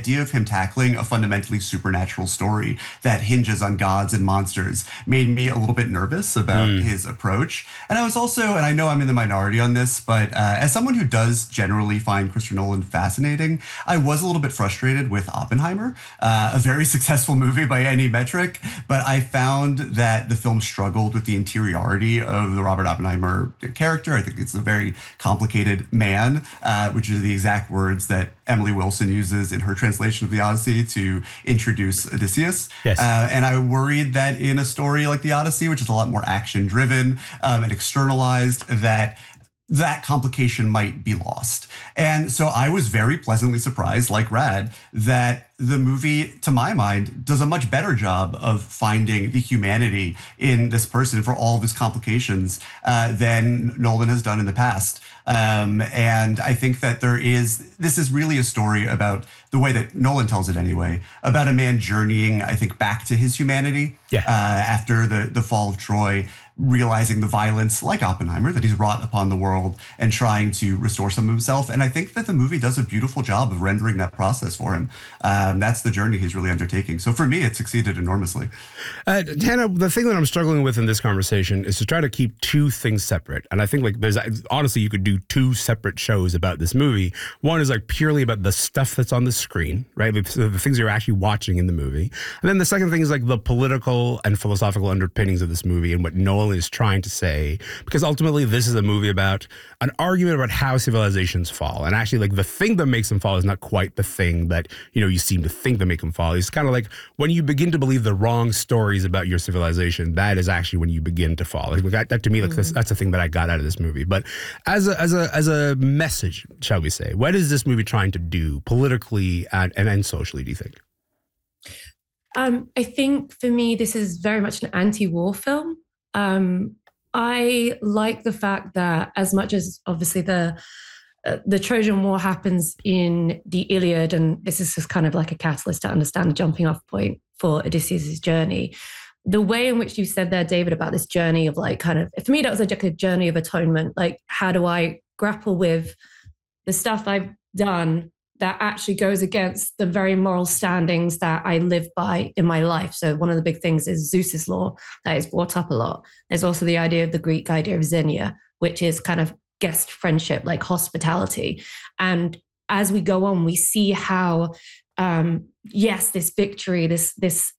idea of him tackling a fundamentally supernatural story that hinges on gods and monsters made me a little bit nervous about his approach. And I was also, and I know I'm in the minority on this, but as someone who does generally find Christopher Nolan fascinating, I was a little bit frustrated with Oppenheimer, a very successful movie by any metric, but I found that the film struggled with the interiority of the Robert Oppenheimer character. I think it's a very complicated man, which are the exact words that Emily Wilson uses in her translation of the Odyssey to introduce Odysseus. Yes. And I worried that in a story like the Odyssey, which is a lot more action driven and externalized, that complication might be lost. And so I was very pleasantly surprised, like Rad, that the movie, to my mind, does a much better job of finding the humanity in this person for all of his complications than Nolan has done in the past. And I think that this is really a story about the way that Nolan tells it anyway, about a man journeying, I think, back to his humanity after the fall of Troy, realizing the violence, like Oppenheimer, that he's wrought upon the world and trying to restore some of himself. And I think that the movie does a beautiful job of rendering that process for him. That's the journey he's really undertaking. So for me, it succeeded enormously. Hannah, the thing that I'm struggling with in this conversation is to try to keep two things separate. And I think honestly, you could do two separate shows about this movie. One is like purely about the stuff that's on the screen, right? The things you're actually watching in the movie. And then the second thing is like the political and philosophical underpinnings of this movie and what Nolan is trying to say, because ultimately this is a movie about an argument about how civilizations fall. And actually, like, the thing that makes them fall is not quite the thing that, you seem to think that make them fall. It's kind of like when you begin to believe the wrong stories about your civilization, that is actually when you begin to fall. Like, that to me, like, that's the thing that I got out of this movie. But as a message, shall we say, what is this movie trying to do politically and socially, do you think? I think for me, this is very much an anti-war film. I like the fact that, as much as obviously the Trojan War happens in the Iliad, and this is just kind of like a catalyst to understand the jumping off point for Odysseus' journey. The way in which you said there, David, about this journey of like kind of, for me, that was like a journey of atonement. Like, how do I grapple with the stuff I've done that actually goes against the very moral standings that I live by in my life? So one of the big things is Zeus's law that is brought up a lot. There's also the idea of the Greek idea of xenia, which is kind of guest friendship, like hospitality. And as we go on, we see how, yes, this victory, this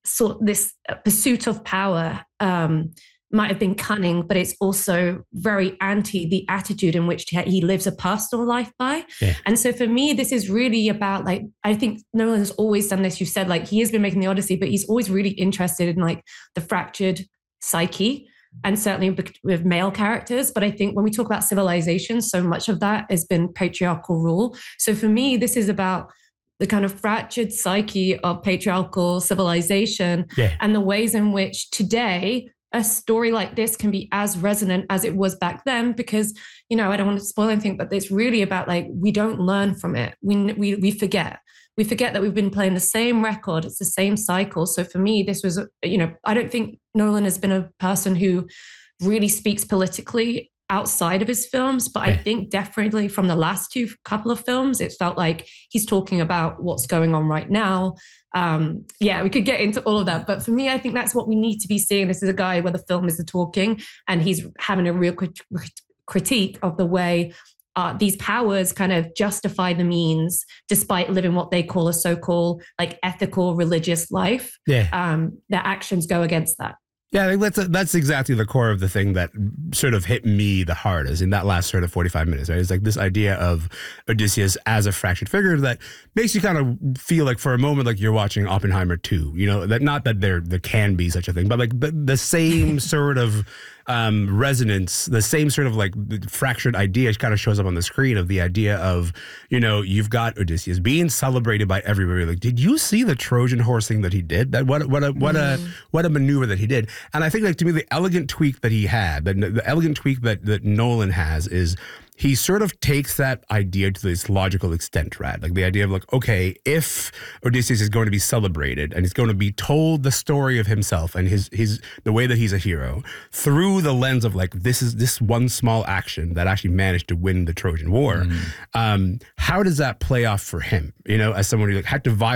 pursuit of power, might have been cunning, but it's also very anti the attitude in which he lives a personal life by. Yeah. And so for me, this is really about, like, I think Nolan has always done this. You said, like, he has been making the Odyssey, but he's always really interested in like the fractured psyche, and certainly with male characters. But I think when we talk about civilization, so much of that has been patriarchal rule. So for me, this is about the kind of fractured psyche of patriarchal civilization, and the ways in which today a story like this can be as resonant as it was back then, because, I don't want to spoil anything, but it's really about, like, we don't learn from it. We forget. We forget that we've been playing the same record. It's the same cycle. So for me, this was, I don't think Nolan has been a person who really speaks politically outside of his films, but I think definitely from the last couple of films, it felt like he's talking about what's going on right now. We could get into all of that, but for me, I think that's what we need to be seeing. This is a guy where the film is the talking, and he's having a real critique of the way these powers kind of justify the means, despite living what they call a so-called like ethical religious life. Their actions go against that. Yeah, I think that's exactly the core of the thing that sort of hit me the hardest in that last sort of 45 minutes, right? It's like this idea of Odysseus as a fractured figure that makes you kind of feel like for a moment like you're watching Oppenheimer 2, that not that there can be such a thing, but like the same sort of resonance, the same sort of like fractured idea kind of shows up on the screen of the idea of, you've got Odysseus being celebrated by everybody. Like, did you see the Trojan horse thing that he did? That what a maneuver that he did. And I think, like, to me, the elegant tweak that he had, the elegant tweak that Nolan has is he sort of takes that idea to this logical extent, right? Like the idea of like, okay, if Odysseus is going to be celebrated and he's going to be told the story of himself and his the way that he's a hero through the lens of like, this one small action that actually managed to win the Trojan War. How does that play off for him? As someone who like had to